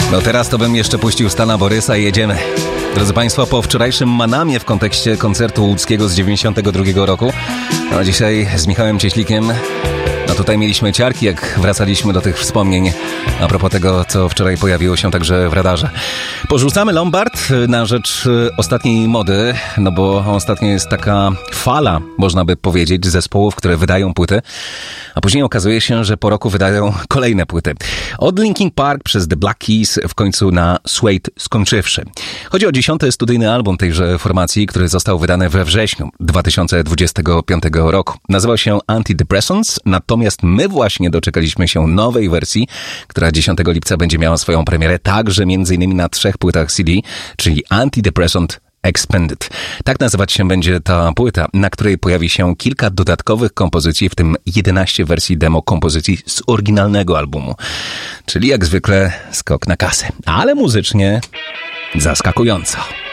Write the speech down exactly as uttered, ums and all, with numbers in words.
No teraz to bym jeszcze puścił Stana Borysa i jedziemy. Drodzy Państwo, po wczorajszym Manamie w kontekście koncertu łódzkiego z dziewięćdziesiątego drugiego roku, a dzisiaj z Michałem Cieślikiem, no tutaj mieliśmy ciarki, jak wracaliśmy do tych wspomnień a propos tego, co wczoraj pojawiło się także w radarze. Porzucamy Lombard na rzecz ostatniej mody, no bo ostatnio jest taka fala, można by powiedzieć, zespołów, które wydają płyty, a później okazuje się, że po roku wydają kolejne płyty. Od Linkin Park przez The Black Keys w końcu na Suede skończywszy. Chodzi o dziesiąty studyjny album tejże formacji, który został wydany we wrześniu dwa tysiące dwudziestego piątego roku. Nazywał się Antidepressants, natomiast my właśnie doczekaliśmy się nowej wersji, która dziesiątego lipca będzie miała swoją premierę także między innymi na trzech płytach C D, czyli Antidepressant Expanded. Tak nazywać się będzie ta płyta, na której pojawi się kilka dodatkowych kompozycji, w tym jedenaście wersji demo kompozycji z oryginalnego albumu. Czyli jak zwykle skok na kasę, ale muzycznie zaskakująco.